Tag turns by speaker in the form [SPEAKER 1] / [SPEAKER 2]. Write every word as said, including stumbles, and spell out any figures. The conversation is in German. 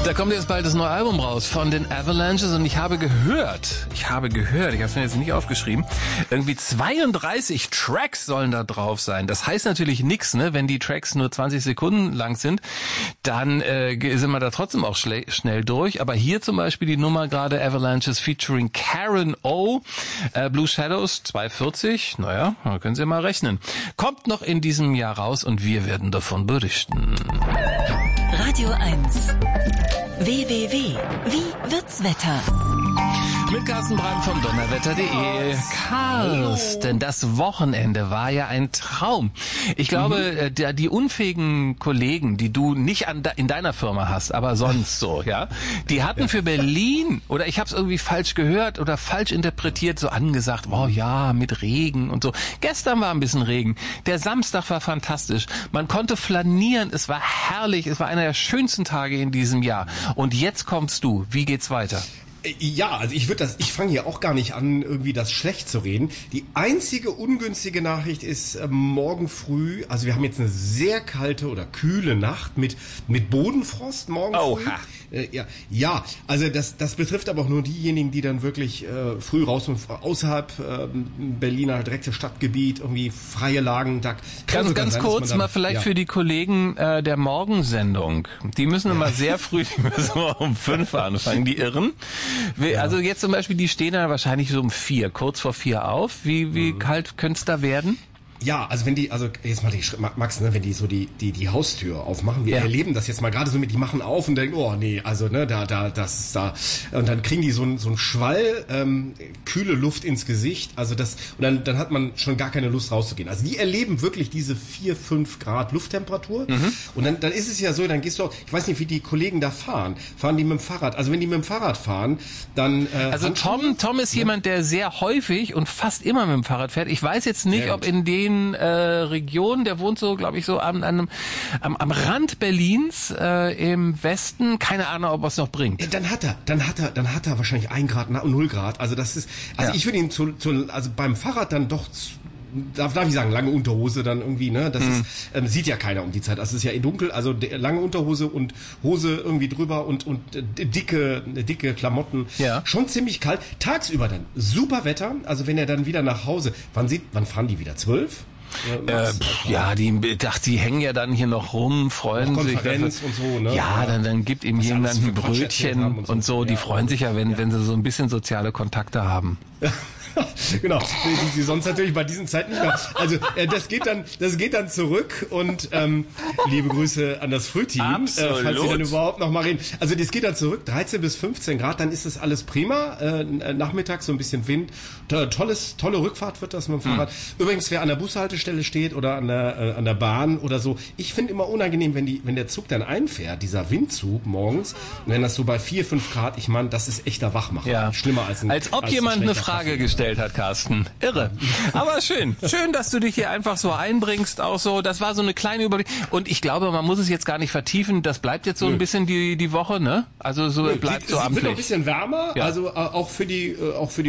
[SPEAKER 1] Da kommt jetzt bald das neue Album raus von den Avalanches und ich habe gehört, ich habe gehört, ich habe es mir jetzt nicht aufgeschrieben, irgendwie zweiunddreißig Tracks sollen da drauf sein. Das heißt natürlich nichts, ne? Wenn die Tracks nur zwanzig Sekunden lang sind, dann äh, sind wir da trotzdem auch schle- schnell durch. Aber hier zum Beispiel die Nummer gerade Avalanches featuring Karen O, äh, Blue Shadows zweihundertvierzig, naja, da können Sie mal rechnen. Kommt noch in diesem Jahr raus und wir werden davon berichten.
[SPEAKER 2] Radio eins. W W W. Wie wird's Wetter?
[SPEAKER 1] Mit Carsten Brandt vom Donnerwetter punkt de. Carsten, das Wochenende war ja ein Traum. Ich glaube, mhm. die, die unfähigen Kollegen, die du nicht an, in deiner Firma hast, aber sonst so, ja, die hatten ja. für Berlin, oder ich habe es irgendwie falsch gehört oder falsch interpretiert, so angesagt, wow, ja, mit Regen und so. Gestern war ein bisschen Regen. Der Samstag war fantastisch. Man konnte flanieren, es war herrlich, es war einer der schönsten Tage in diesem Jahr. Und jetzt kommst du. Wie geht's weiter?
[SPEAKER 3] Ja, also ich würde das, ich fange hier auch gar nicht an, irgendwie das schlecht zu reden. Die einzige ungünstige Nachricht ist äh, morgen früh, also wir haben jetzt eine sehr kalte oder kühle Nacht mit mit Bodenfrost morgen
[SPEAKER 1] Oha.
[SPEAKER 3] früh. Äh, ja, ja, also das das betrifft aber auch nur diejenigen, die dann wirklich äh, früh raus und außerhalb äh, Berliner direkte Stadtgebiet irgendwie freie Lagen. Da
[SPEAKER 1] ganz ganz sein, kurz dann, mal vielleicht ja. für die Kollegen äh, der Morgensendung. Die müssen immer ja. sehr früh, die müssen immer um fünf anfangen, die Irren. Ja. Also jetzt zum Beispiel, die stehen dann wahrscheinlich so um vier, kurz vor vier auf. Wie, wie mhm. kalt könnte es da werden?
[SPEAKER 3] Ja, also wenn die, also jetzt mal die Max, ne, wenn die so die die die Haustür aufmachen, wir ja. erleben das jetzt mal gerade so mit, die machen auf und denken, oh nee, also ne, da da das ist da, und dann kriegen die so ein so ein Schwall ähm, kühle Luft ins Gesicht, also das, und dann dann hat man schon gar keine Lust rauszugehen. Also die erleben wirklich diese vier, fünf Grad Lufttemperatur mhm. und dann dann ist es ja so, dann gehst du auch, ich weiß nicht, wie die Kollegen da fahren, fahren die mit dem Fahrrad? Also wenn die mit dem Fahrrad fahren, dann äh,
[SPEAKER 1] also Tom Tom ist ja. jemand, der sehr häufig und fast immer mit dem Fahrrad fährt. Ich weiß jetzt nicht, ja, ob in den Äh, Region, der wohnt so, glaube ich, so am, am, am, am Rand Berlins äh, im Westen. Keine Ahnung, ob er es noch bringt.
[SPEAKER 3] Dann hat er, dann hat er, dann hat er wahrscheinlich ein Grad, null Grad. Also das ist, also ja. ich würde ihn zu, zu, also beim Fahrrad dann doch zu, Darf, darf ich sagen, lange Unterhose dann irgendwie, ne? Das mhm. ist, ähm, sieht ja keiner um die Zeit. Das ist ja eh dunkel, also de, lange Unterhose und Hose irgendwie drüber und und äh, dicke dicke Klamotten.
[SPEAKER 1] Ja.
[SPEAKER 3] Schon ziemlich kalt. Tagsüber dann super Wetter. Also wenn er dann wieder nach Hause, wann sieht, wann fahren die wieder? Zwölf?
[SPEAKER 1] Äh, ja, die, ach, die hängen ja dann hier noch rum, freuen sich.
[SPEAKER 3] Konferenz und so, ne?
[SPEAKER 1] Ja, dann, dann gibt ihm jemand ein Brötchen und so. und so. Die ja, freuen sich ja, wenn, ja. wenn sie so ein bisschen soziale Kontakte haben.
[SPEAKER 3] Genau, die sie sonst natürlich bei diesen Zeiten nicht mehr. Also äh, das geht dann, das geht dann zurück und ähm, liebe Grüße an das Frühteam, äh, falls sie dann überhaupt noch mal reden. Also das geht dann zurück, dreizehn bis fünfzehn Grad, dann ist das alles prima. Äh, nachmittags so ein bisschen Wind, tolles, tolle Rückfahrt wird das mit dem Fahrrad. Mhm. Übrigens, wer an der Bushaltestelle steht oder an der äh, an der Bahn oder so, ich finde immer unangenehm, wenn die, wenn der Zug dann einfährt, dieser Windzug morgens, wenn das so bei vier, fünf Grad, ich meine, das ist echter Wachmacher,
[SPEAKER 1] ja.
[SPEAKER 3] schlimmer als ein,
[SPEAKER 1] als ob
[SPEAKER 3] als
[SPEAKER 1] jemand
[SPEAKER 3] ein
[SPEAKER 1] eine Frage Kaffee gestellt hat, Carsten. Irre. Aber schön. Schön, dass du dich hier einfach so einbringst, auch so. Das war so eine kleine Überblick. Und ich glaube, man muss es jetzt gar nicht vertiefen. Das bleibt jetzt so Nö. ein bisschen die, die Woche, ne? Also so Nö, bleibt die, so amtlich.
[SPEAKER 3] Es wird noch ein bisschen wärmer. Ja. Also auch für die, auch für die